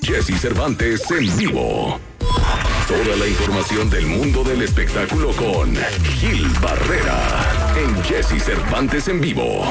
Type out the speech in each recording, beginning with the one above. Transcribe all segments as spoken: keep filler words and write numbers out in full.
Jesse Cervantes en vivo. Toda la información del mundo del espectáculo con Gil Barrera en Jesse Cervantes en vivo.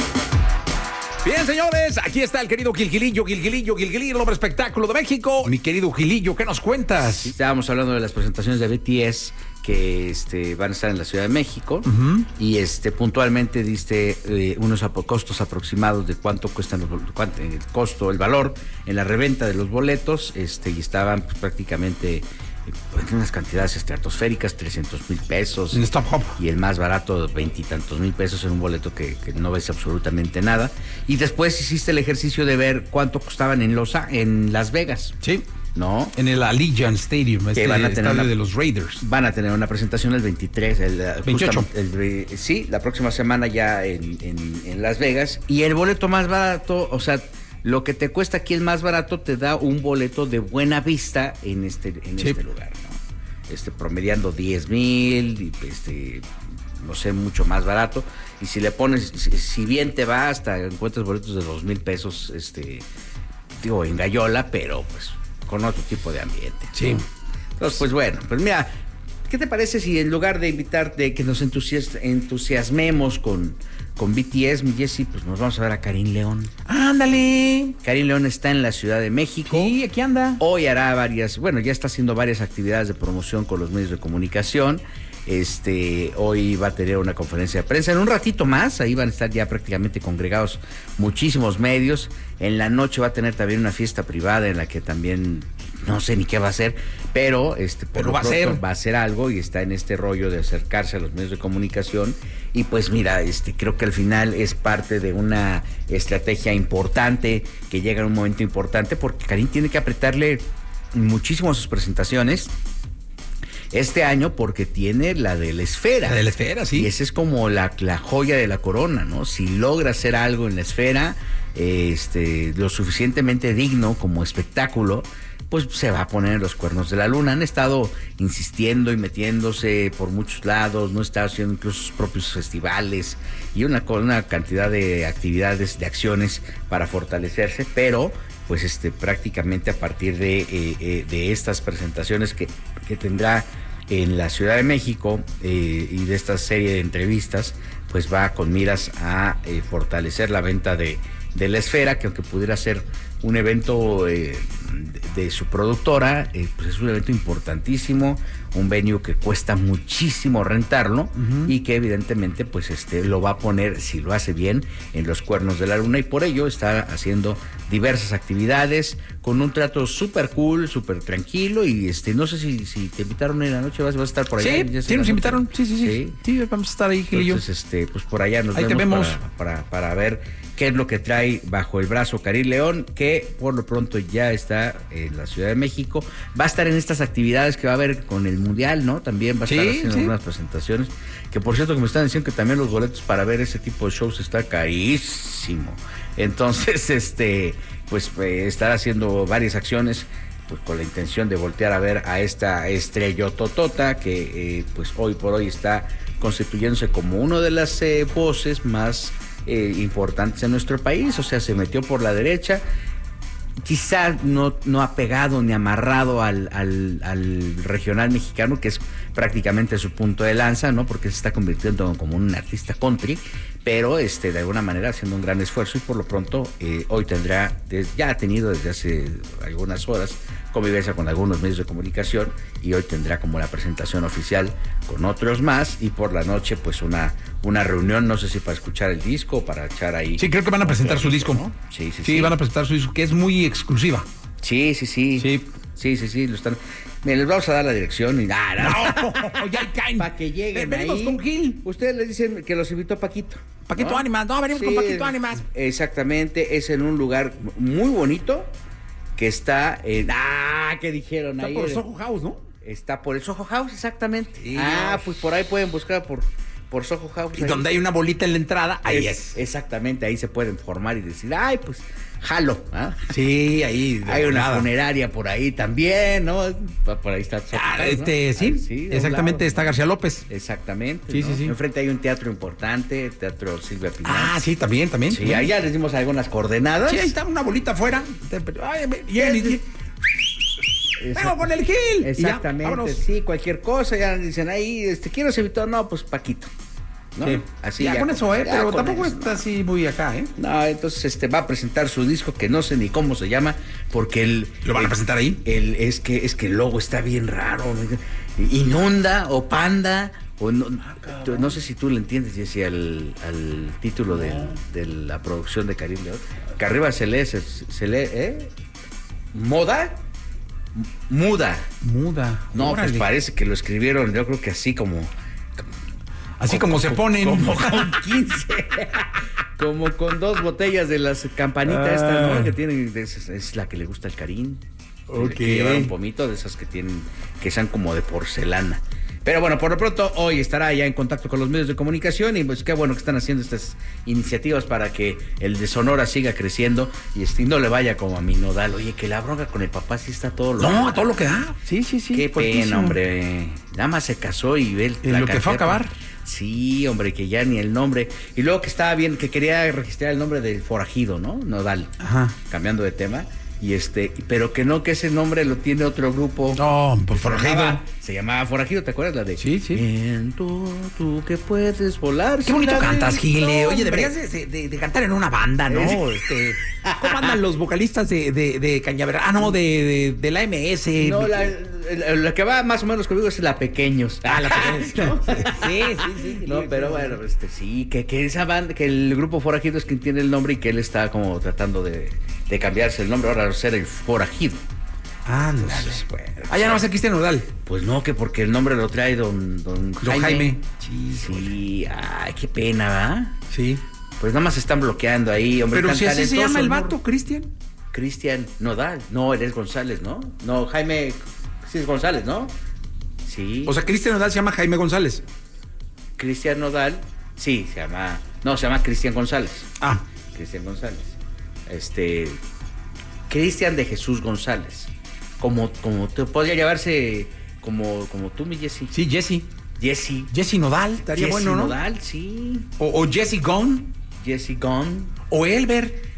Bien, señores, aquí está el querido Gilgilillo, Gilgilillo, Gilgilillo, el hombre espectáculo de México. Mi querido Gilillo, ¿qué nos cuentas? Estábamos hablando de las presentaciones de B T S que este, van a estar en la Ciudad de México. Uh-huh. Y este puntualmente diste eh, unos ap- costos aproximados de cuánto cuestan los, cuánto, el costo, el valor en la reventa de los boletos, este, y estaban pues, prácticamente eh, en unas cantidades estratosféricas, trescientos mil pesos. En Stop Hop. Y el más barato, veintitantos mil pesos en un boleto que, que no ves absolutamente nada. Y después hiciste el ejercicio de ver cuánto costaban en Los en Las Vegas. Sí. ¿No? En el Allegiant Stadium, este van a tener estadio una, de los Raiders. Van a tener una presentación el veintitrés, el veintiocho. El, sí, la próxima semana ya en, en, en Las Vegas. Y el boleto más barato, o sea, lo que te cuesta aquí el más barato te da un boleto de buena vista en este, en sí. este lugar, ¿no? Este, promediando diez mil, este, no sé, mucho más barato. Y si le pones, si, si bien te va, hasta encuentras boletos de dos mil pesos, este, digo, en gallola, pero pues con otro tipo de ambiente. Sí. ¿no? Entonces, pues bueno, pues mira, ¿qué te parece si en lugar de invitar, de que nos entusias, entusiasmemos con, con B T S, mi Jessy, pues nos vamos a ver a Karim León? ¡Ándale! Karim León está en la Ciudad de México. Sí, aquí anda. Hoy hará varias, bueno, ya está haciendo varias actividades de promoción con los medios de comunicación. Este, hoy va a tener una conferencia de prensa en un ratito más, ahí van a estar ya prácticamente congregados muchísimos medios. En la noche va a tener también una fiesta privada en la que también no sé ni qué va a hacer, pero este por pero va a ser va a hacer algo y está en este rollo de acercarse a los medios de comunicación. Y pues mira, este creo que al final es parte de una estrategia importante que llega en un momento importante, porque Karim tiene que apretarle muchísimo a sus presentaciones este año, porque tiene la de la esfera. La de la esfera, sí. Y esa es como la, la joya de la corona, ¿no? Si logra hacer algo en la esfera, este, lo suficientemente digno como espectáculo, pues se va a poner en los cuernos de la luna. Han estado insistiendo y metiéndose por muchos lados, no está haciendo incluso sus propios festivales y una, una cantidad de actividades, de acciones para fortalecerse, pero pues este prácticamente a partir de, eh, eh, de estas presentaciones que, que tendrá en la Ciudad de México eh, y de esta serie de entrevistas, pues va con miras a eh, fortalecer la venta de, de la esfera, que aunque pudiera ser un evento eh, de, de su productora, eh, pues es un evento importantísimo, un venue que cuesta muchísimo rentarlo, uh-huh. y que evidentemente pues este lo va a poner, si lo hace bien, en los cuernos de la luna, y por ello está haciendo diversas actividades con un trato súper cool, súper tranquilo. Y este no sé si, si te invitaron en la noche, vas, vas a estar por allá. Sí, sí nos invitaron, sí, sí, sí, sí, sí, vamos a estar ahí, Gil y yo. Entonces, este, pues por allá nos ahí vemos, te vemos. Para, para, para ver qué es lo que trae bajo el brazo Karim León, que por lo pronto ya está en la Ciudad de México. Va a estar en estas actividades que va a haber con el Mundial, ¿no? También va a estar sí, haciendo sí. algunas presentaciones. Que por cierto, que me están diciendo que también los boletos para ver ese tipo de shows está carísimo. Entonces, este, pues eh, estará haciendo varias acciones, pues con la intención de voltear a ver a esta estrellototota que eh, pues hoy por hoy está constituyéndose como una de las eh, voces más eh, importantes en nuestro país. O sea, se metió por la derecha, quizá no, no ha pegado ni amarrado al, al, al regional mexicano, que es prácticamente su punto de lanza, ¿no? Porque se está convirtiendo como un artista country, pero este, de alguna manera haciendo un gran esfuerzo, y por lo pronto eh, hoy tendrá, des, ya ha tenido desde hace algunas horas convivencia con algunos medios de comunicación, y hoy tendrá como la presentación oficial con otros más, y por la noche pues una, una reunión, no sé si para escuchar el disco o para echar ahí. Sí, creo que van a presentar su disco, ¿no? Sí, sí, sí. Sí, van a presentar su disco, que es muy exclusiva. Sí, sí, sí. Sí. Sí, sí, sí, lo están. Miren, les vamos a dar la dirección y nada. No, ya caen. Para que lleguen. Venimos ahí. con Gil. Ustedes les dicen que los invitó Paquito. Paquito ¿no? Ánimas, no, venimos sí, con Paquito Ánimas. Exactamente, es en un lugar muy bonito que está en. Ah, ¿qué dijeron está ahí? Está por el Soho House, ¿no? Está por el Soho House, exactamente. Sí, ah, Dios. Pues por ahí pueden buscar por, por Soho House. Y ahí. Donde hay una bolita en la entrada, ahí es. es. Exactamente, ahí se pueden formar y decir, ay, pues. Jalo, ¿ah? Sí, ahí. Hay una nada. funeraria por ahí también, ¿no? Por ahí está. Ah, este, ¿no? sí, ahí, sí exactamente, está García López. Exactamente. Sí, ¿no? sí, sí. Enfrente hay un teatro importante, el Teatro Silvia Pinal. Ah, sí, también, también. Sí, allá les dimos algunas coordenadas. Sí, ahí está una bolita afuera. Ay, desde, vengo con el Gil. Exactamente, ya, sí, cualquier cosa, ya dicen ahí, este, quiero ser invitado, no, pues Paquito. ¿No? Sí. Así ya, ya con eso, ¿eh? Pero tampoco eso, está no. así muy acá, ¿eh? No, entonces este va a presentar su disco que no sé ni cómo se llama, porque el... ¿Lo van el, a presentar ahí? El, es, que, es que el logo está bien raro. Inunda o Panda, o no, ah, no sé si tú le entiendes, Jessy, al, al título de, de la producción de Karim León. Que arriba se lee, se, se lee, ¿eh? ¿Moda? Muda. Muda. No, Órale. pues parece que lo escribieron, yo creo que así como... Así como, como se ponen. Como con quince. Como con dos botellas de las campanitas ah. estas, ¿no? Que tienen, es, es la que le gusta al Karim. Ok. Que lleva un pomito de esas que tienen, que sean como de porcelana. Pero bueno, por lo pronto hoy estará ya en contacto con los medios de comunicación y pues qué bueno que están haciendo estas iniciativas para que el de Sonora siga creciendo y este, no le vaya como a mi Nodal. Oye, que la bronca con el papá sí está todo lo... No, a todo lo que da. Sí, sí, sí. Qué pena, hombre. Nada más se casó y ve el, la lo que fue a acabar. Sí, hombre, que ya ni el nombre. Y luego que estaba bien, que quería registrar el nombre del forajido, ¿no? Nodal. Ajá. Cambiando de tema. Y este, pero que no, que ese nombre lo tiene otro grupo. No, por Forajido. Se llamaba, se llamaba Forajido, ¿te acuerdas la de? Sí, sí. En tú, tú que puedes volar. Qué bonito cantas, Gil. Oye, deberías de, de, de cantar en una banda, ¿no? Este, ¿cómo andan los vocalistas de, de, de Cañaveral? Ah, no, de, de, de la M S. No, la, la, la que va más o menos conmigo es la Pequeños. Ah, la Pequeños. ¿No? Sí, sí, sí. No, pero bueno, este, sí, que, que esa banda, que el grupo Forajido es quien tiene el nombre y que él está como tratando de... de cambiarse el nombre, ahora ser el Forajido. Ándale. Bueno, ah, ya no va a ser Cristian Nodal. Pues no, que porque el nombre lo trae don, don Jaime. Don Jaime. Sí, sí. Ay, qué pena, ¿verdad? Sí. Pues nada más se están bloqueando ahí, hombre. Pero si así se llama el vato, Cristian. Cristian Nodal. No, él es González, ¿no? No, Jaime, sí es González, ¿no? Sí. O sea, Cristian Nodal se llama Jaime González. Cristian Nodal, sí, se llama... No, se llama Cristian González. Ah. Cristian González. Este... Cristian de Jesús González. Como, como te podría llamarse como, como tú, mi Jessy. Sí, Jessy. Jessy. Jessy Nodal, estaría Jessy bueno, ¿no? Nodal, sí. O, o Jessy Gone. Jessy Gone. O Elber.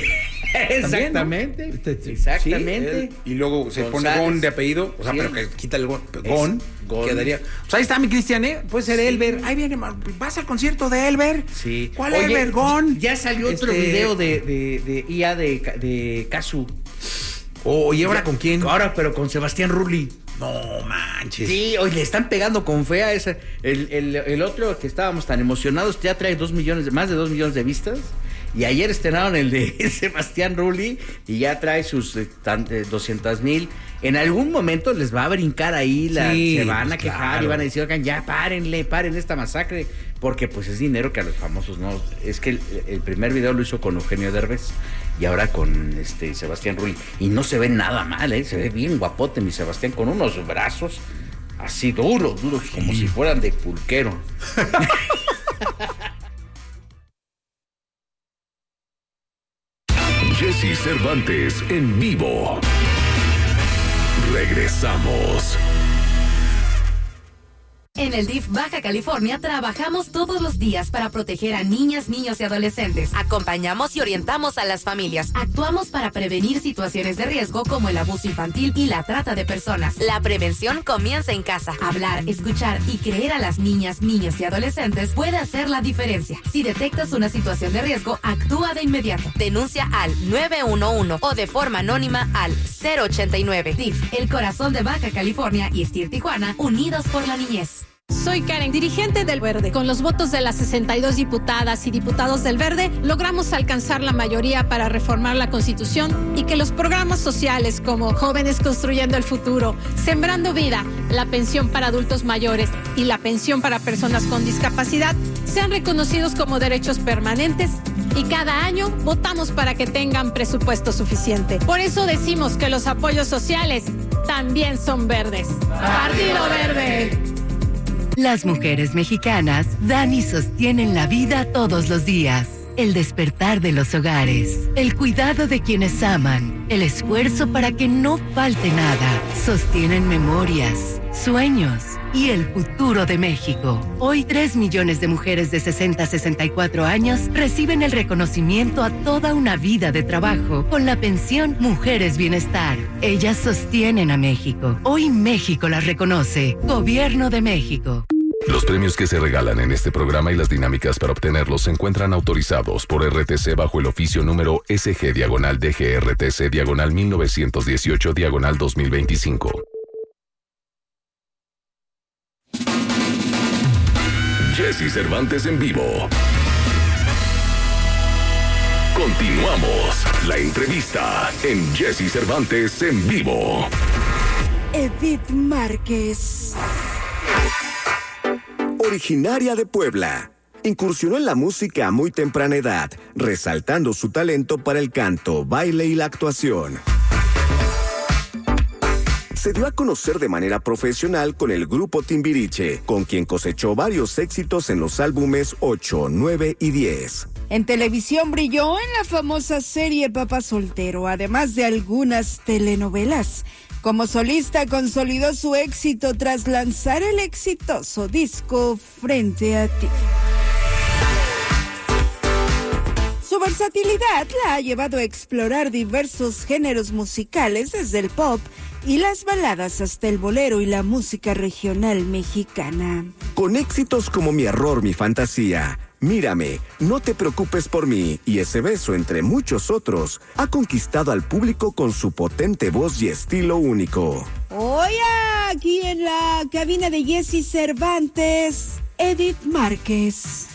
Exactamente. ¿no? Exactamente. Sí, y luego se González. pone Gon de apellido, o sea, Sí. pero que quita el Gon. Gon, Gon. quedaría. Pues ahí está mi Cristian, ¿eh? Puede ser Sí. Elber. Ahí viene, vas al concierto de Elber. Sí. ¿Cuál Oye, Elber? Gon. Ya salió otro Este... video de, de, de I A de, de Casu. Oh, ¿y ahora Ya, con quién? Ahora, pero con Sebastián Rulli. No manches. Sí, hoy le están pegando con fea esa. El, el, el otro que estábamos tan emocionados ya trae dos millones, más de dos millones de vistas. Y ayer estrenaron el de Sebastián Rulli y ya trae sus eh, eh, doscientos mil. En algún momento les va a brincar ahí, la, Sí, se van pues a quejar claro. y van a decir, oigan, ya párenle, paren esta masacre. Porque pues es dinero que a los famosos no. Es que el, el primer video lo hizo con Eugenio Derbez y ahora con este Sebastián Rulli. Y no se ve nada mal, ¿eh? Se ve bien guapote mi Sebastián con unos brazos así duros, duros, sí. Como si fueran de pulquero. Jessy Cervantes en vivo. Regresamos. En el D I F Baja California trabajamos todos los días para proteger a niñas, niños y adolescentes. Acompañamos y orientamos a las familias. Actuamos para prevenir situaciones de riesgo como el abuso infantil y la trata de personas. La prevención comienza en casa. Hablar, escuchar y creer a las niñas, niños y adolescentes puede hacer la diferencia. Si detectas una situación de riesgo, actúa de inmediato. Denuncia al nueve uno uno o de forma anónima al cero ochenta y nueve. D I F, el corazón de Baja California y S T I R Tijuana, unidos por la niñez. Soy Karen, dirigente del Verde. Con los votos de las sesenta y dos diputadas y diputados del Verde, logramos alcanzar la mayoría para reformar la Constitución y que los programas sociales como Jóvenes Construyendo el Futuro, Sembrando Vida, la pensión para adultos mayores y la pensión para personas con discapacidad sean reconocidos como derechos permanentes y cada año votamos para que tengan presupuesto suficiente. Por eso decimos que los apoyos sociales también son verdes. ¡Partido Verde! Las mujeres mexicanas dan y sostienen la vida todos los días. El despertar de los hogares, el cuidado de quienes aman, el esfuerzo para que no falte nada. Sostienen memorias, sueños, y el futuro de México. Hoy tres millones de mujeres de sesenta a sesenta y cuatro años reciben el reconocimiento a toda una vida de trabajo con la pensión Mujeres Bienestar. Ellas sostienen a México. Hoy México las reconoce. Gobierno de México. Los premios que se regalan en este programa y las dinámicas para obtenerlos se encuentran autorizados por R T C bajo el oficio número S G diagonal D G R T C diagonal mil novecientos dieciocho diagonal dos mil veinticinco. Jessy Cervantes en vivo. Continuamos la entrevista en Jessy Cervantes en vivo. Edith Márquez. Originaria de Puebla, incursionó en la música a muy temprana edad, resaltando su talento para el canto, baile y la actuación. Se dio a conocer de manera profesional con el grupo Timbiriche, con quien cosechó varios éxitos en los álbumes ocho, nueve y diez. En televisión brilló en la famosa serie Papá Soltero, además de algunas telenovelas. Como solista consolidó su éxito tras lanzar el exitoso disco Frente a ti. Su versatilidad la ha llevado a explorar diversos géneros musicales, desde el pop y las baladas hasta el bolero y la música regional mexicana. Con éxitos como Mi error, mi fantasía, Mírame, No te preocupes por mí y Ese beso, entre muchos otros, ha conquistado al público con su potente voz y estilo único. Hoy aquí en la cabina de Jessy Cervantes, Edith Márquez.